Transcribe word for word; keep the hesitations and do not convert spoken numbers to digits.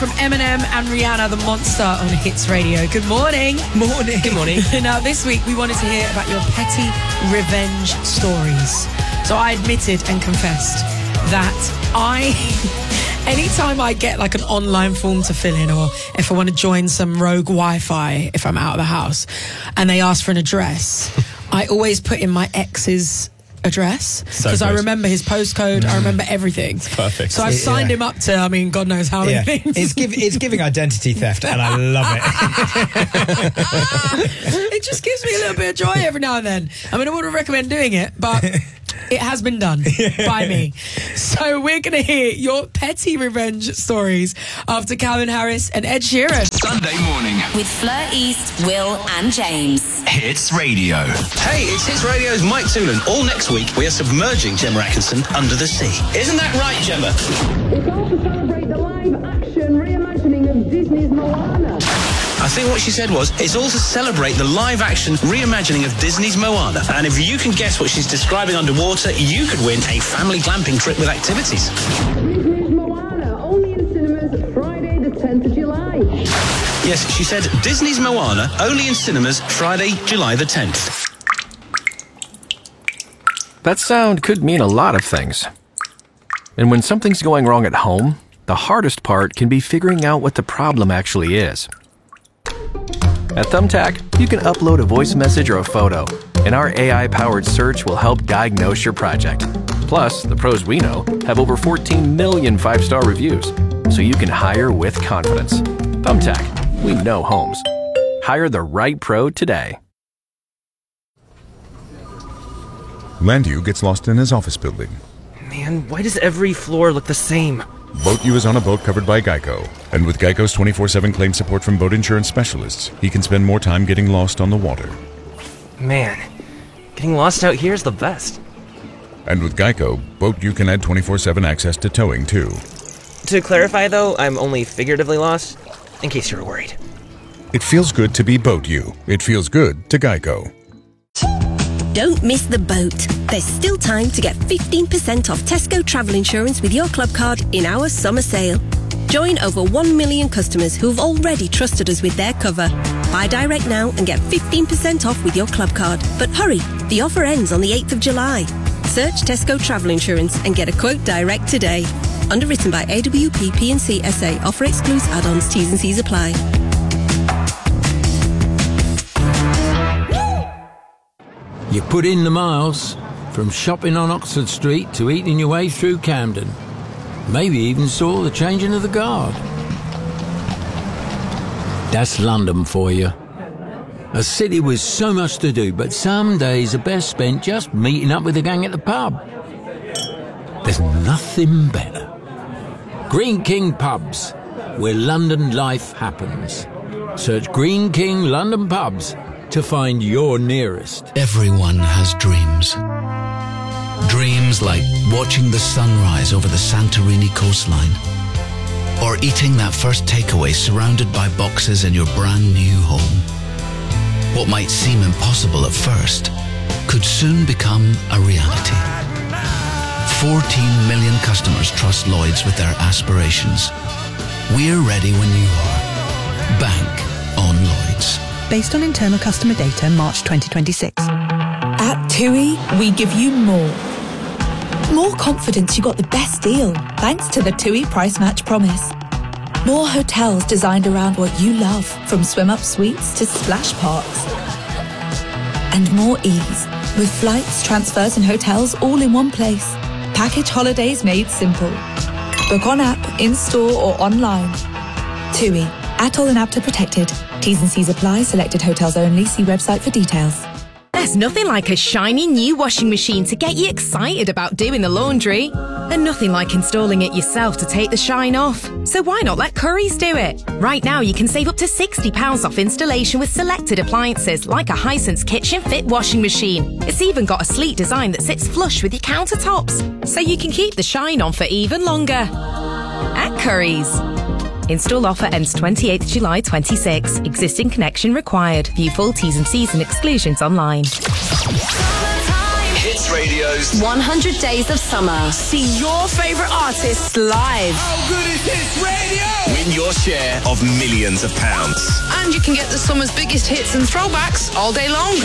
From Eminem and Rihanna, The Monster on Hits Radio. Good morning. Morning. Good morning. Now, this week we wanted to hear about your petty revenge stories. So I admitted and confessed that I, anytime I get like an online form to fill in, or if I want to join some rogue Wi-Fi if I'm out of the house, and they ask for an address, I always put in my ex's address because so I remember his postcode. Mm. I remember everything. It's perfect. So I've it, signed yeah. him up to, I mean, God knows how many yeah. things. It's, give, it's giving identity theft, and I love it. It just gives me a little bit of joy every now and then. I mean, I wouldn't recommend doing it, but it has been done by me. So we're going to hear your petty revenge stories after Calvin Harris and Ed Sheeran. Sunday morning with Fleur East, Will and James. Hits Radio. Hey, it's Hits Radio's Mike Toolan. All next week, we are submerging Gemma Atkinson under the sea. Isn't that right, Gemma? It's all to celebrate the live-action reimagining of Disney's Moana. I think what she said was, it's all to celebrate the live-action reimagining of Disney's Moana. And if you can guess what she's describing underwater, you could win a family glamping trip with activities. Disney's Moana, only in cinemas Friday the tenth of July. Yes, she said Disney's Moana, only in cinemas Friday, July the tenth. That sound could mean a lot of things. And when something's going wrong at home, the hardest part can be figuring out what the problem actually is. At Thumbtack, you can upload a voice message or a photo, and our A I-powered search will help diagnose your project. Plus, the pros we know have over fourteen million five-star reviews, so you can hire with confidence. Thumbtack, we know homes. Hire the right pro today. Landu gets lost in his office building. Man, why does every floor look the same? Boat U is on a boat covered by Geico. And with Geico's twenty-four seven claim support from boat insurance specialists, he can spend more time getting lost on the water. Man, getting lost out here is the best. And with Geico, Boat U can add twenty-four seven access to towing, too. To clarify, though, I'm only figuratively lost, in case you're worried. It feels good to be Boat U. It feels good to Geico. Don't miss the boat. There's still time to get fifteen percent off Tesco travel insurance with your club card in our summer sale. Join over one million customers who've already trusted us with their cover. Buy direct now and get fifteen percent off with your club card. But hurry, the offer ends on the eighth of July. Search Tesco travel insurance and get a quote direct today. Underwritten by A W P P and C S A. Offer excludes add-ons. T's and C's apply. You put in the miles, from shopping on Oxford Street to eating your way through Camden. Maybe even saw the changing of the guard. That's London for you. A city with so much to do, but some days are best spent just meeting up with the gang at the pub. There's nothing better. Green King Pubs, where London life happens. Search Green King London Pubs to find your nearest. Everyone has dreams. Dreams like watching the sunrise over the Santorini coastline, or eating that first takeaway surrounded by boxes in your brand new home. What might seem impossible at first could soon become a reality. fourteen million customers trust Lloyds with their aspirations. We're ready when you are. Bank on Lloyds. Based on internal customer data, March twenty twenty-six. At TUI, we give you more. More confidence you got the best deal, thanks to the TUI Price Match Promise. More hotels designed around what you love, from swim-up suites to splash parks. And more ease, with flights, transfers and hotels all in one place. Package holidays made simple. Book on app, in-store or online. TUI. Atoll and APTA protected. T's and C's apply. Selected hotels only. See website for details. There's nothing like a shiny new washing machine to get you excited about doing the laundry. And nothing like installing it yourself to take the shine off. So why not let Currys do it? Right now you can save up to sixty pounds off installation with selected appliances like a Hisense Kitchen Fit washing machine. It's even got a sleek design that sits flush with your countertops, so you can keep the shine on for even longer. At Currys. Install offer ends twenty-eighth of July twenty-six. Existing connection required. View full T's and C's and exclusions online. Hits Radio's one hundred Days of Summer. See your favourite artists live. How good is Hits Radio? Radio! Win your share of millions of pounds. And you can get the summer's biggest hits and throwbacks all day long.